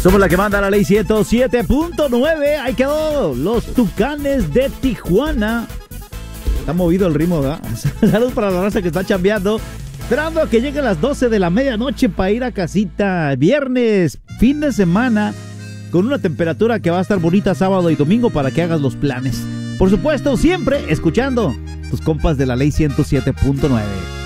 Somos la que manda la ley 107.9. Ahí quedó los Tucanes de Tijuana. Está movido el ritmo, ¿verdad? Saludos para la raza que está chambeando. Esperando a que lleguen las 12 de la medianoche para ir a casita. Viernes, fin de semana, con una temperatura que va a estar bonita sábado y domingo para que hagas los planes. Por supuesto, siempre escuchando tus compas de la ley 107.9.